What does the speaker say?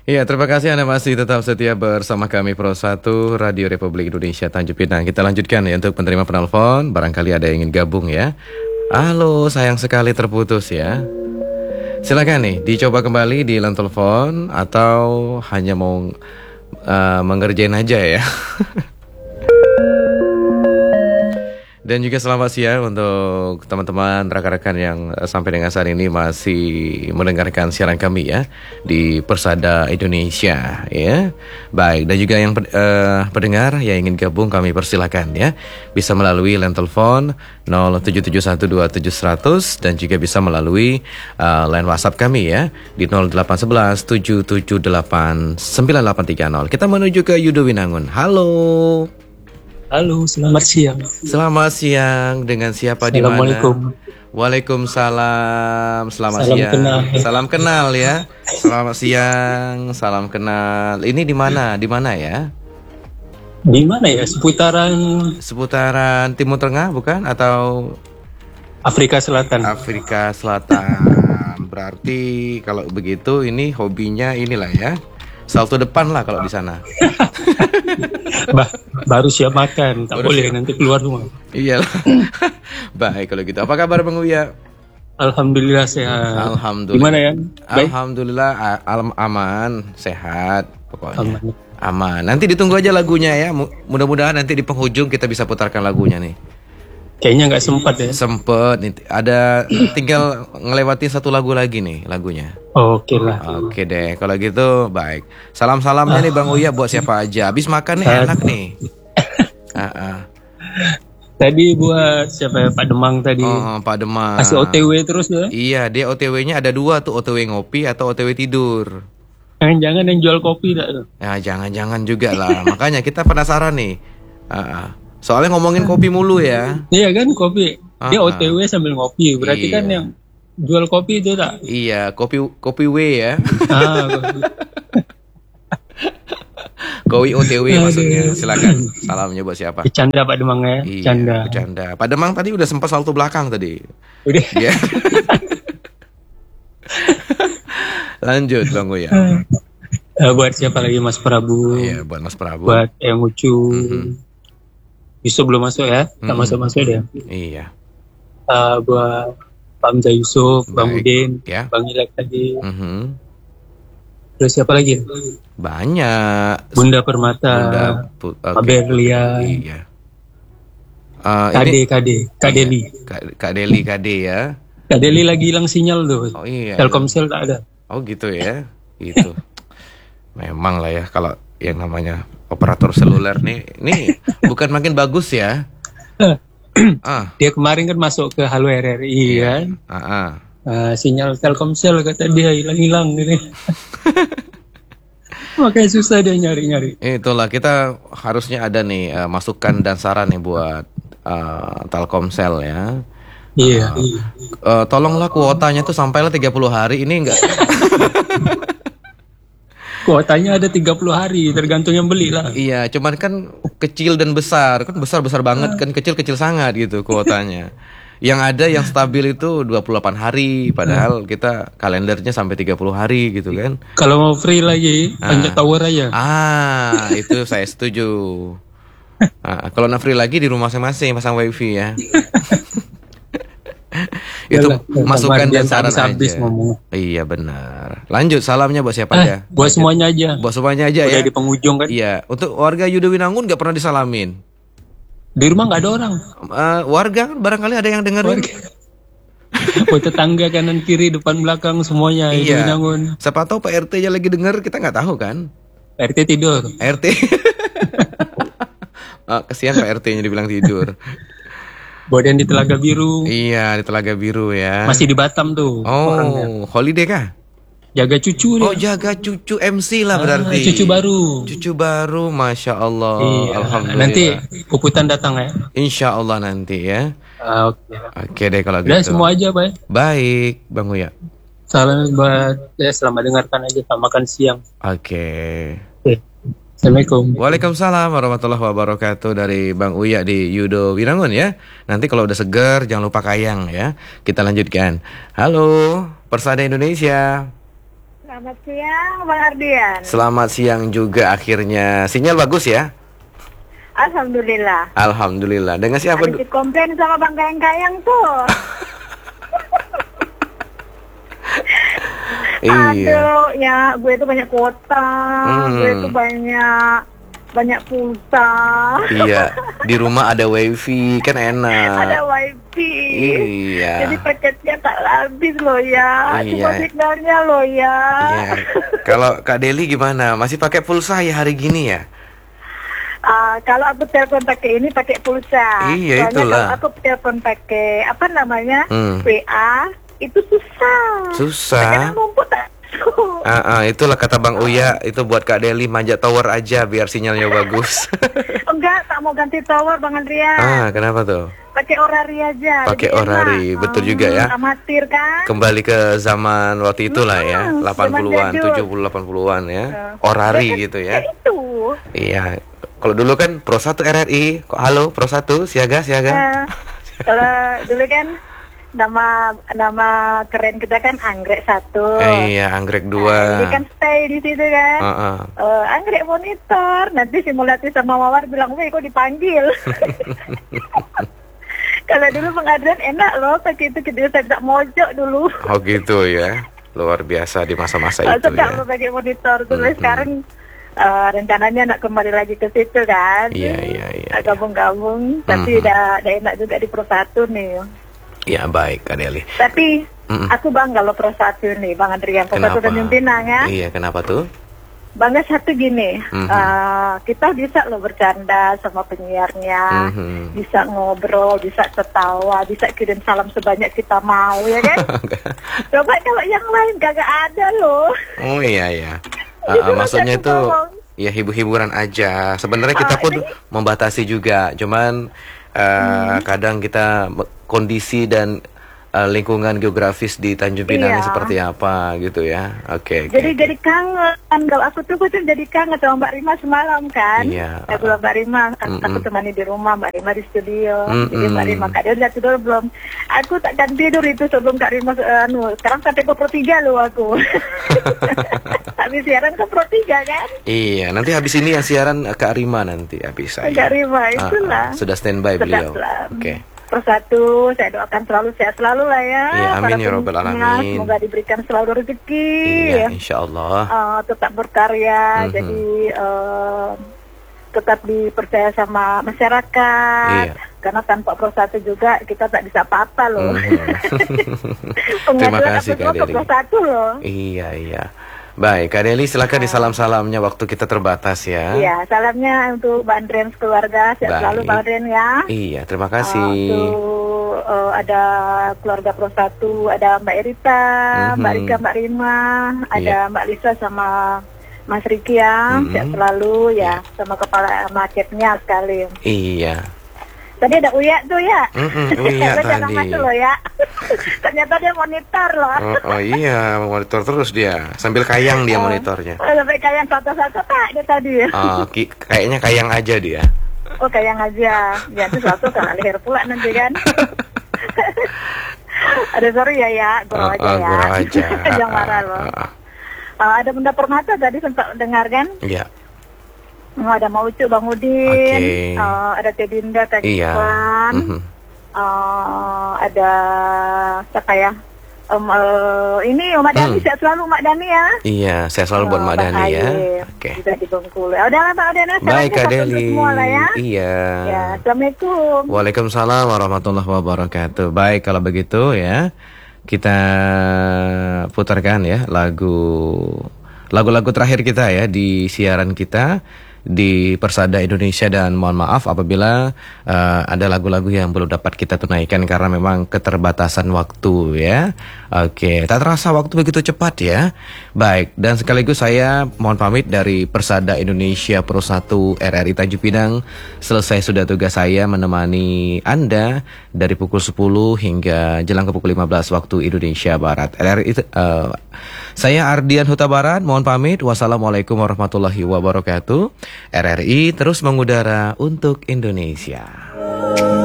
Iya, terima kasih Anda masih tetap setia bersama kami Pro 1 Radio Republik Indonesia Tanjung Pinang. Kita lanjutkan ya untuk penerima penelpon. Barangkali ada yang ingin gabung ya. Halo, sayang sekali terputus ya. Silakan nih, dicoba kembali di line telepon atau hanya mau mengerjain aja ya. Dan juga selamat siang untuk teman-teman rekan-rekan yang sampai dengan saat ini masih mendengarkan siaran kami ya di Persada Indonesia ya. Baik, dan juga yang pendengar yang ingin gabung kami persilakan ya. Bisa melalui line telepon 077127100 dan juga bisa melalui line WhatsApp kami ya di 0811778983. Kita menuju ke Yudo Winangun. Halo. Halo, selamat siang. Selamat siang, dengan siapa di mana? Assalamualaikum. Waalaikumsalam. Selamat Salam siang. kenal. Salam kenal ya. Selamat siang, salam kenal. Ini di mana? Di mana ya? Di mana ya? Seputaran Timur Tengah bukan atau Afrika Selatan. Afrika Selatan. Berarti kalau begitu ini hobinya inilah ya. Salto depan lah kalau di sana. Baru siap makan, tak boleh nanti keluar rumah. Iyalah. Baik kalau gitu. Apa kabar Bang Uya? Alhamdulillah sehat. Alhamdulillah. Gimana ya? Baik. Alhamdulillah aman, sehat pokoknya. Aman. Nanti ditunggu aja lagunya ya. Mudah-mudahan nanti di penghujung kita bisa putarkan lagunya nih. Kayaknya nggak sempat ya. Sempet nih. Ada tinggal ngelewatin satu lagu lagi nih lagunya. Oke lah. Oke deh. Kalau gitu baik. Salam-salamnya nih Bang Uya buat siapa aja. Habis makan nih enak nih. Tadi buat siapa ya? Pak Demang tadi. Pak Demang. Masih OTW terus ya? Iya, dia OTW-nya ada dua tuh, OTW ngopi atau OTW tidur. Jangan yang jual kopi dah. Ya jangan-jangan juga lah. Makanya kita penasaran nih. Soalnya ngomongin kopi mulu ya. Iya kan kopi. Dia OTW sambil ngopi. Berarti kan yang jual kopi itu tak? Iya, kopi W ya. Kopi. Kopi OTW maksudnya. Silakan. Salamnya buat siapa? Bercanda Pak Demang ya. Iya, bercanda. Pak Demang tadi udah sempat salto belakang tadi. Udah. Ya. Lanjut Bang Uya. Buat siapa lagi Mas Prabu? Iya, buat Mas Prabu. Buat yang Ucu. Yusuf belum masuk ya? Tak masuk dia. Iya. Buat Pak Hamzah Yusuf, Bang Udin, ya. Bang Ilek tadi. Terus siapa lagi? Banyak. Bunda Permata, Pak Berlian. Iya. Kak Deli. Kak Deli ya. Kak Deli lagi hilang sinyal tuh. Oh iya. Telkomsel tak ada. Oh gitu ya. Itu. Memang lah ya kalau yang namanya operator seluler nih bukan makin bagus ya. Dia kemarin kan masuk ke Halo RRI kan. Sinyal Telkomsel kata dia hilang-hilang gitu. Makanya susah dia nyari-nyari. Itulah kita harusnya ada nih masukan dan saran nih buat Telkomsel ya. Iya. Tolonglah kuotanya tuh sampailah 30 hari ini enggak. Kuotanya ada 30 hari, tergantung yang beli lah. Iya, cuman kan kecil dan besar. Kan besar-besar banget, kan kecil-kecil sangat gitu kuotanya. Yang ada yang stabil itu 28 hari, padahal kita kalendernya sampai 30 hari gitu kan. Kalau mau free lagi, panjat tower aja. Itu saya setuju. Kalau nak free lagi di rumah masing-masing pasang wifi ya. Itu masukan dan saran aja. Iya benar. Lanjut salamnya buat siapa aja? Buat semuanya aja. Buat semuanya aja ya. Udah di penghujung kan? Iya. Untuk warga Yudo Winangun nggak pernah disalamin. Di rumah nggak ada orang. Warga kan barangkali ada yang dengerin. Oh, tetangga kanan kiri depan belakang semuanya Yudo Winangun. Siapa tahu Pak RT-nya lagi denger, kita nggak tahu kan? Pak RT tidur. RT. Kesian Pak RT-nya dibilang tidur. Buat yang di Telaga Biru. Iya, di Telaga Biru ya. Masih di Batam tuh. Oh, holiday kah? Jaga cucu dia. Oh, jaga cucu MC lah berarti. Cucu baru. Cucu baru, Masya Allah. Iya. Alhamdulillah. Nanti puputan datang ya. Insya Allah nanti ya. Oke deh kalau gitu. Udah semua aja Pak. Baik, Bang Uya. Salam buat selamat dengarkan aja sama makan siang. Oke. Assalamualaikum. Waalaikumsalam warahmatullahi wabarakatuh dari Bang Uya di Yudo Winangun ya. Nanti kalau udah segar jangan lupa kayang ya. Kita lanjutkan. Halo, Persada Indonesia. Selamat siang, Bang Ardian. Selamat siang juga akhirnya. Sinyal bagus ya? Alhamdulillah. Alhamdulillah. Dengan siapa? Ada komplain sama Bang Kayang-Kayang tuh. Iya. Aduh, ya gue itu banyak kuota, gue itu banyak pulsa. Iya, di rumah ada wifi, kan enak. Ada wifi. Iya. Jadi paketnya tak habis loh ya. Iya. Cuma signalnya loh ya. Iya. Kalau Kak Deli gimana? Masih pakai pulsa ya hari gini ya? Kalau aku telepon pakai ini pakai pulsa. Iya, soalnya itulah. kalau aku telepon pakai apa namanya WA itu susah. Susah. Kadang numpuk tak. Itulah kata Bang Uya, itu buat Kak Deli manjat tower aja biar sinyalnya bagus. Enggak, tak mau ganti tower Bang Andrian. Kenapa tuh? Pakai orari aja. Pakai orari, betul juga ya. Amatir kan? Kembali ke zaman waktu itulah ya, 80-an, 70 80-an ya. Orari gitu ya. Itu. Iya. Kalau dulu kan Pro 1 RRI, kok halo Pro 1 siaga. Kalau dulu kan nama keren kita kan Anggrek 1. Iya, Anggrek 2. Jadi kan stay di situ kan. Anggrek monitor. Nanti simulasi sama Mawar bilang, "Weh, kok dipanggil?" Kalau dulu pengadilan enak loh, pakai itu kita tak mojok dulu. Oh gitu ya. Luar biasa di masa-masa itu ya. Kalau pakai monitor tuh sekarang rencananya nak kembali lagi ke situ kan. Iya. Gabung-gabung, tapi udah enak juga di Pro 1 nih. Ya baik Kak Deli. Tapi aku bangga loh Pro 1 nih Bang Andrian, Pro 1 dan Pimpinan ya. Iya, kenapa tuh? Bangga satu gini, kita bisa loh bercanda sama penyiarnya, bisa ngobrol, bisa ketawa, bisa kirim salam sebanyak kita mau ya kan. Coba kalau yang lain kagak ada loh. Oh iya. Maksudnya itu ya hibur-hiburan aja. Sebenarnya kita pun membatasi juga, cuman kadang kita kondisi dan lingkungan geografis di Tanjung Pinang seperti apa gitu ya. Oke. Jadi kangen. Kalau aku tuh jadi kangen sama Mbak Rima semalam kan. Iya. Aku Mbak Rima, aku temani di rumah, Mbak Rima di studio. Jadi Mbak Rima, Kak Dia udah tidur belum? Aku takkan tidur itu sebelum Kak Rima. Sekarang sampai ke Pro 3 loh aku. Habis siaran ke Pro 3 kan? Iya. Nanti habis ini yang siaran Kak Rima nanti habis saya. Kak Rima itulah. Sudah standby beliau. Oke. Pro 1, saya doakan selalu sehat selalu lah ya. Iya, amin ya robbal alamin. Semoga diberikan selalu rezeki. Iya, insya Allah. Tetap berkarya, jadi tetap dipercaya sama masyarakat. Karena tanpa Pro 1 juga kita tak bisa apa-apa loh. Terima kasih Kak Deli. Pro 1 loh. Iya. Baik, Kak Deli silakan di salam-salamnya, waktu kita terbatas ya. Iya, salamnya untuk Mbak Andren keluarga, sehat selalu Mbak Andren ya. Iya, terima kasih. Untuk ada keluarga Pro 1, ada Mbak Erita, Mbak Rika, Mbak Rima, ada Mbak Lisa sama Mas Riki ya, sehat selalu ya, sama kepala marketnya sekali. Iya. Tadi ada Uya tuh ya. Uya jangan tadi. masuk loh ya. Ternyata dia monitor loh. Oh iya, monitor terus dia. Sambil kayang dia monitornya. Sampai kayang satu-satu tak dia tadi. Kayaknya kayang aja dia. Oh kayang aja. Ya itu satu kan leher pula nanti kan. Ada sorry ya, gurau aja ya. Gurau aja. Jangan marah loh. Ada Bunda Permata tadi sempat dengar kan? Iya. Ada Mau Ucu, Bang Udin, ada Teh Dinda, Teh Iklan, ada siapa ya? Ini Mak Dani, sehat selalu Mak Dani ya. Iya, sehat selalu buat Mak Dani ya. Oke. Bisa di Bengkulu. Udah Pak Dani, baik Kak Deli. Ya. Iya. Ya, Assalamualaikum. Waalaikumsalam warahmatullahi wabarakatuh. Baik kalau begitu ya, kita putarkan ya lagu-lagu terakhir kita ya di siaran kita di Persada Indonesia, dan mohon maaf apabila ada lagu-lagu yang belum dapat kita tunaikan karena memang keterbatasan waktu ya. Oke, tak terasa waktu begitu cepat ya. Baik, dan sekaligus saya mohon pamit dari Persada Indonesia Pro 1 RRI Tanjung Pinang. Selesai sudah tugas saya menemani Anda dari pukul 10 hingga jelang ke pukul 15 waktu Indonesia Barat. Saya Ardian Huta Barat, mohon pamit. Wassalamualaikum warahmatullahi wabarakatuh. RRI terus mengudara untuk Indonesia.